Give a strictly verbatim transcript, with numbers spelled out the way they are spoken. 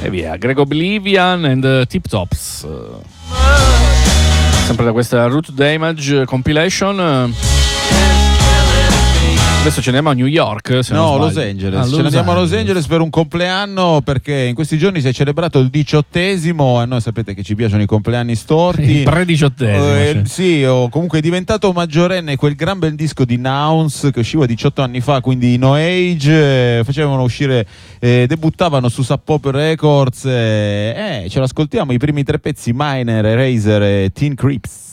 E via, Greg Oblivion and uh, Tip Tops. Uh, sempre da questa Root Damage compilation. Adesso ce ne andiamo a New York? Se no, non Los Angeles. Ah, ce Los ne andiamo a Los Angeles. Angeles per un compleanno, perché in questi giorni si è celebrato il diciottesimo, e noi sapete che ci piacciono i compleanni storti. Il pre-diciottesimo. Eh, cioè. sì, o comunque è diventato maggiorenne quel gran bel disco di Nouns che usciva diciotto anni fa, quindi No Age, eh, facevano uscire, eh, debuttavano su Sub Pop Records, eh, eh, ce l'ascoltiamo, i primi tre pezzi: Miner, Eraser e Teen Creeps.